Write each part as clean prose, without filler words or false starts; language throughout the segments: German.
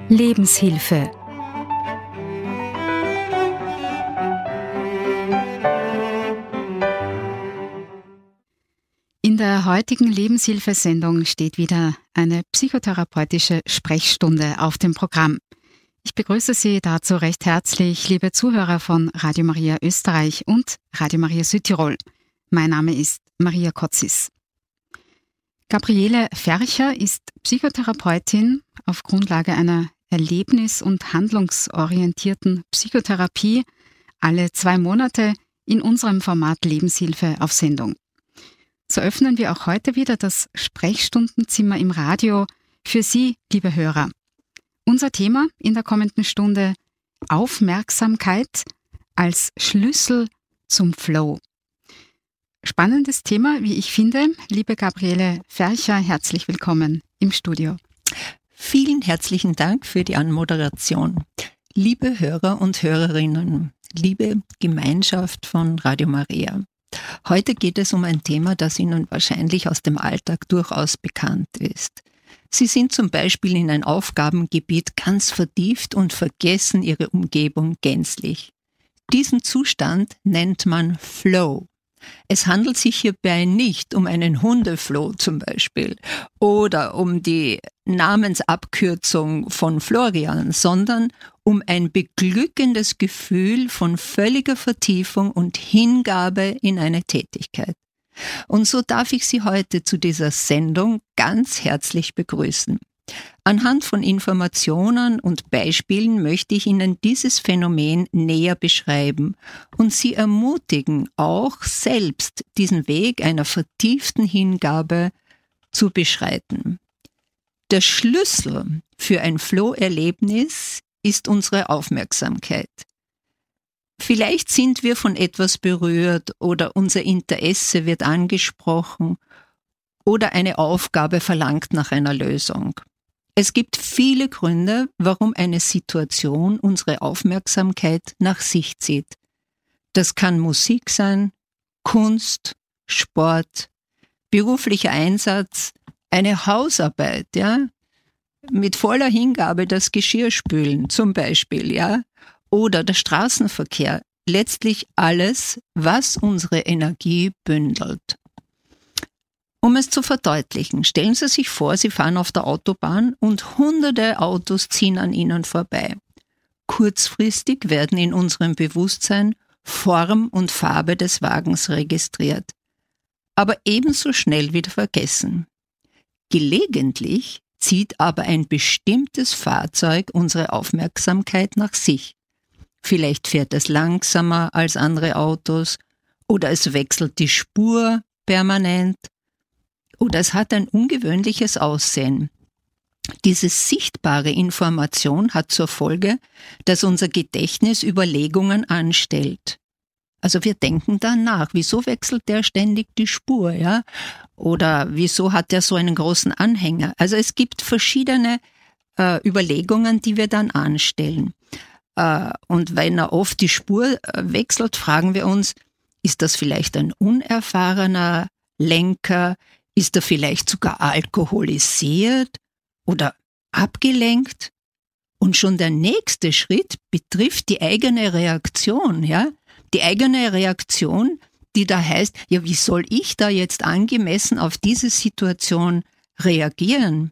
Lebenshilfe. In der heutigen Lebenshilfesendung steht wieder eine psychotherapeutische Sprechstunde auf dem Programm. Ich begrüße Sie dazu recht herzlich, liebe Zuhörer von Radio Maria Österreich und Radio Maria Südtirol. Mein Name ist Maria Kotzis. Gabriele Fercher ist Psychotherapeutin auf Grundlage einer erlebnis- und handlungsorientierten Psychotherapie alle 2 Monate in unserem Format Lebenshilfe auf Sendung. So öffnen wir auch heute wieder das Sprechstundenzimmer im Radio für Sie, liebe Hörer. Unser Thema in der kommenden Stunde: Aufmerksamkeit als Schlüssel zum Flow. Spannendes Thema, wie ich finde. Liebe Gabriele Fercher, herzlich willkommen im Studio. Vielen herzlichen Dank für die Anmoderation. Liebe Hörer und Hörerinnen, liebe Gemeinschaft von Radio Maria. Heute geht es um ein Thema, das Ihnen wahrscheinlich aus dem Alltag durchaus bekannt ist. Sie sind zum Beispiel in ein Aufgabengebiet ganz vertieft und vergessen Ihre Umgebung gänzlich. Diesen Zustand nennt man Flow. Es handelt sich hierbei nicht um einen Hundefloh zum Beispiel oder um die Namensabkürzung von Florian, sondern um ein beglückendes Gefühl von völliger Vertiefung und Hingabe in eine Tätigkeit. Und so darf ich Sie heute zu dieser Sendung ganz herzlich begrüßen. Anhand von Informationen und Beispielen möchte ich Ihnen dieses Phänomen näher beschreiben und Sie ermutigen, auch selbst diesen Weg einer vertieften Hingabe zu beschreiten. Der Schlüssel für ein Flow-Erlebnis ist unsere Aufmerksamkeit. Vielleicht sind wir von etwas berührt oder unser Interesse wird angesprochen oder eine Aufgabe verlangt nach einer Lösung. Es gibt viele Gründe, warum eine Situation unsere Aufmerksamkeit nach sich zieht. Das kann Musik sein, Kunst, Sport, beruflicher Einsatz, eine Hausarbeit, ja, mit voller Hingabe das Geschirr spülen zum Beispiel, ja, oder der Straßenverkehr. Letztlich alles, was unsere Energie bündelt. Um es zu verdeutlichen, stellen Sie sich vor, Sie fahren auf der Autobahn und hunderte Autos ziehen an Ihnen vorbei. Kurzfristig werden in unserem Bewusstsein Form und Farbe des Wagens registriert, aber ebenso schnell wieder vergessen. Gelegentlich zieht aber ein bestimmtes Fahrzeug unsere Aufmerksamkeit nach sich. Vielleicht fährt es langsamer als andere Autos oder es wechselt die Spur permanent. Oder es hat ein ungewöhnliches Aussehen. Diese sichtbare Information hat zur Folge, dass unser Gedächtnis Überlegungen anstellt. Also wir denken dann nach, wieso wechselt der ständig die Spur, ja? Oder wieso hat der so einen großen Anhänger? Also es gibt verschiedene Überlegungen, die wir dann anstellen. Und wenn er oft die Spur wechselt, fragen wir uns, ist das vielleicht ein unerfahrener Lenker? Ist er vielleicht sogar alkoholisiert oder abgelenkt? Und schon der nächste Schritt betrifft die eigene Reaktion, ja? Die eigene Reaktion, die da heißt, ja, wie soll ich da jetzt angemessen auf diese Situation reagieren?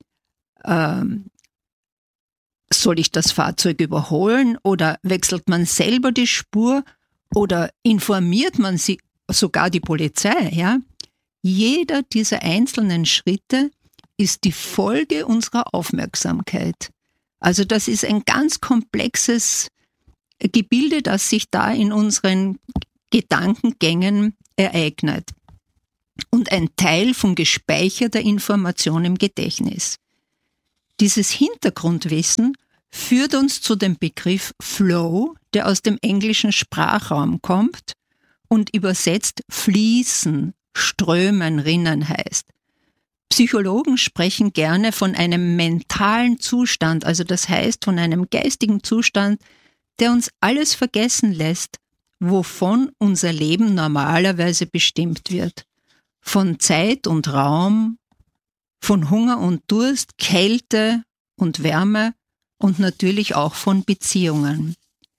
Soll ich das Fahrzeug überholen oder wechselt man selber die Spur oder informiert man sie sogar die Polizei, ja? Jeder dieser einzelnen Schritte ist die Folge unserer Aufmerksamkeit. Also das ist ein ganz komplexes Gebilde, das sich da in unseren Gedankengängen ereignet. Und ein Teil von gespeicherter Information im Gedächtnis. Dieses Hintergrundwissen führt uns zu dem Begriff Flow, der aus dem englischen Sprachraum kommt und übersetzt fließen, strömen, rinnen heißt. Psychologen sprechen gerne von einem mentalen Zustand, also das heißt von einem geistigen Zustand, der uns alles vergessen lässt, wovon unser Leben normalerweise bestimmt wird. Von Zeit und Raum, von Hunger und Durst, Kälte und Wärme und natürlich auch von Beziehungen.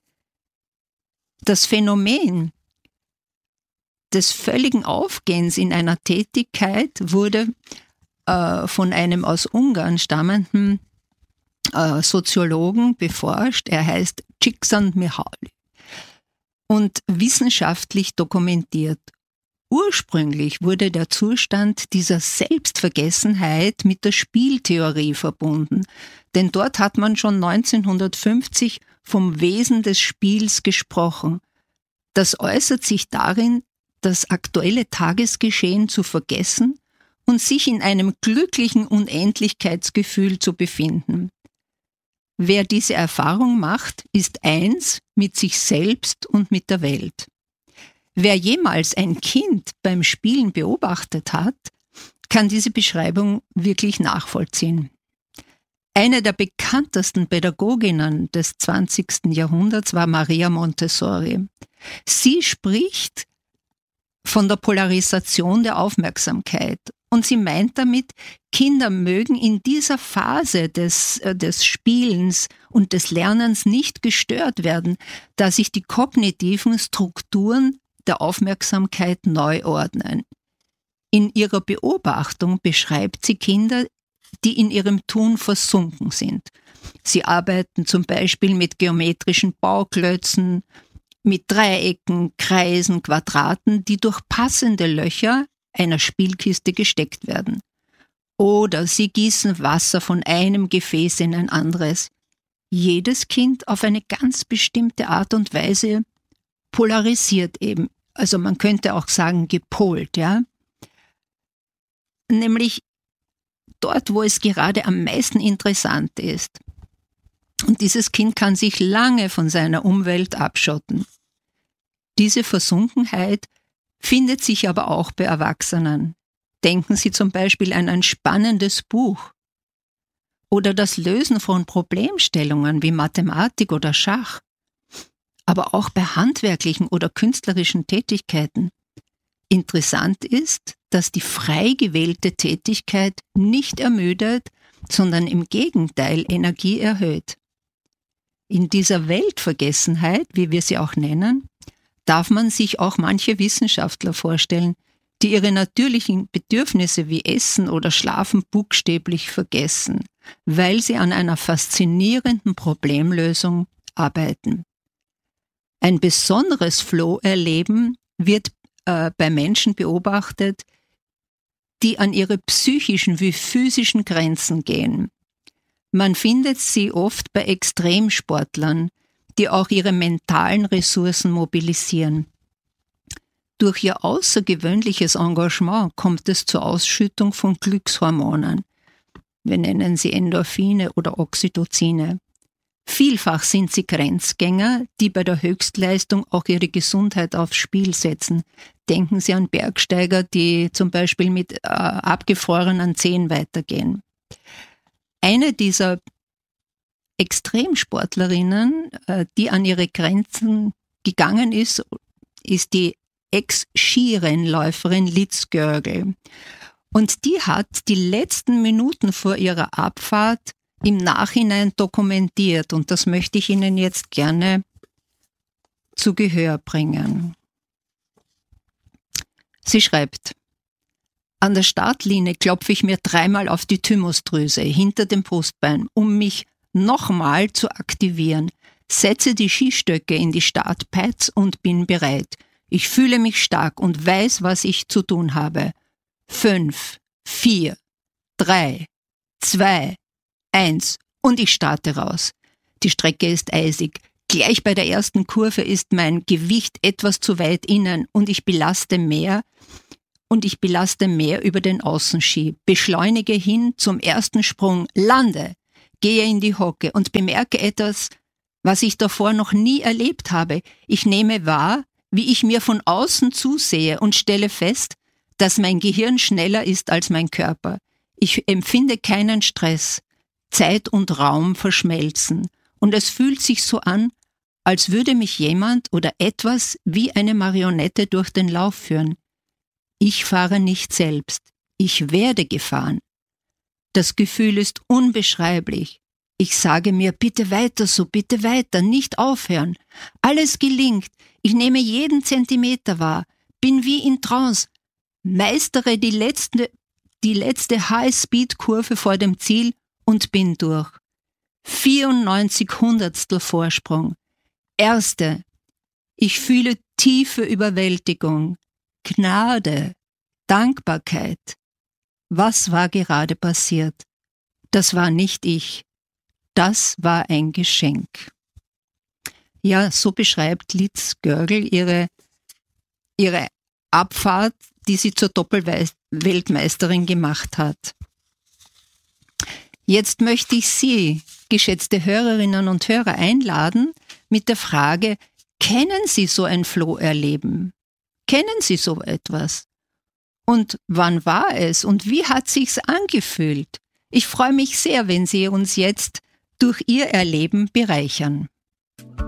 Das Phänomen des völligen Aufgehens in einer Tätigkeit wurde von einem aus Ungarn stammenden Soziologen beforscht. Er heißt Csikszentmihalyi und wissenschaftlich dokumentiert. Ursprünglich wurde der Zustand dieser Selbstvergessenheit mit der Spieltheorie verbunden, denn dort hat man schon 1950 vom Wesen des Spiels gesprochen. Das äußert sich darin, das aktuelle Tagesgeschehen zu vergessen und sich in einem glücklichen Unendlichkeitsgefühl zu befinden. Wer diese Erfahrung macht, ist eins mit sich selbst und mit der Welt. Wer jemals ein Kind beim Spielen beobachtet hat, kann diese Beschreibung wirklich nachvollziehen. Eine der bekanntesten Pädagoginnen des 20. Jahrhunderts war Maria Montessori. Sie spricht von der Polarisation der Aufmerksamkeit und sie meint damit, Kinder mögen in dieser Phase des Spielens und des Lernens nicht gestört werden, da sich die kognitiven Strukturen der Aufmerksamkeit neu ordnen. In ihrer Beobachtung beschreibt sie Kinder, die in ihrem Tun versunken sind. Sie arbeiten zum Beispiel mit geometrischen Bauklötzen, mit Dreiecken, Kreisen, Quadraten, die durch passende Löcher einer Spielkiste gesteckt werden. Oder sie gießen Wasser von einem Gefäß in ein anderes. Jedes Kind auf eine ganz bestimmte Art und Weise polarisiert eben. Also man könnte auch sagen gepolt, ja. Nämlich dort, wo es gerade am meisten interessant ist. Und dieses Kind kann sich lange von seiner Umwelt abschotten. Diese Versunkenheit findet sich aber auch bei Erwachsenen. Denken Sie zum Beispiel an ein spannendes Buch oder das Lösen von Problemstellungen wie Mathematik oder Schach, aber auch bei handwerklichen oder künstlerischen Tätigkeiten. Interessant ist, dass die frei gewählte Tätigkeit nicht ermüdet, sondern im Gegenteil Energie erhöht. In dieser Weltvergessenheit, wie wir sie auch nennen, darf man sich auch manche Wissenschaftler vorstellen, die ihre natürlichen Bedürfnisse wie Essen oder Schlafen buchstäblich vergessen, weil sie an einer faszinierenden Problemlösung arbeiten. Ein besonderes Flow-Erleben wird bei Menschen beobachtet, die an ihre psychischen wie physischen Grenzen gehen. Man findet sie oft bei Extremsportlern, die auch ihre mentalen Ressourcen mobilisieren. Durch ihr außergewöhnliches Engagement kommt es zur Ausschüttung von Glückshormonen. Wir nennen sie Endorphine oder Oxytocine. Vielfach sind sie Grenzgänger, die bei der Höchstleistung auch ihre Gesundheit aufs Spiel setzen. Denken Sie an Bergsteiger, die zum Beispiel mit abgefrorenen Zehen weitergehen. Eine dieser Extremsportlerinnen, die an ihre Grenzen gegangen ist, ist die Ex-Skirennläuferin Liz Görgel. Und die hat die letzten Minuten vor ihrer Abfahrt im Nachhinein dokumentiert. Und das möchte ich Ihnen jetzt gerne zu Gehör bringen. Sie schreibt: An der Startlinie klopfe ich mir 3-mal auf die Thymusdrüse hinter dem Brustbein, um mich nochmal zu aktivieren. Setze die Skistöcke in die Startpads und bin bereit. Ich fühle mich stark und weiß, was ich zu tun habe. 5, 4, 3, 2, 1 und ich starte raus. Die Strecke ist eisig. Gleich bei der ersten Kurve ist mein Gewicht etwas zu weit innen und ich belaste mehr über den Außenski. Beschleunige hin zum ersten Sprung, lande, gehe in die Hocke und bemerke etwas, was ich davor noch nie erlebt habe. Ich nehme wahr, wie ich mir von außen zusehe und stelle fest, dass mein Gehirn schneller ist als mein Körper. Ich empfinde keinen Stress. Zeit und Raum verschmelzen. Und es fühlt sich so an, als würde mich jemand oder etwas wie eine Marionette durch den Lauf führen. Ich fahre nicht selbst. Ich werde gefahren. Das Gefühl ist unbeschreiblich. Ich sage mir, bitte weiter so, bitte weiter, nicht aufhören. Alles gelingt. Ich nehme jeden Zentimeter wahr, bin wie in Trance, meistere die letzte High-Speed-Kurve vor dem Ziel und bin durch. 94 Hundertstel Vorsprung. Erste. Ich fühle tiefe Überwältigung, Gnade, Dankbarkeit. Was war gerade passiert? Das war nicht ich. Das war ein Geschenk. Ja, so beschreibt Liz Görgel ihre Abfahrt, die sie zur Doppelweltmeisterin gemacht hat. Jetzt möchte ich Sie, geschätzte Hörerinnen und Hörer, einladen mit der Frage, kennen Sie so ein Flow-Erleben? Kennen Sie so etwas? Und wann war es und wie hat sich's angefühlt? Ich freue mich sehr, wenn Sie uns jetzt durch Ihr Erleben bereichern.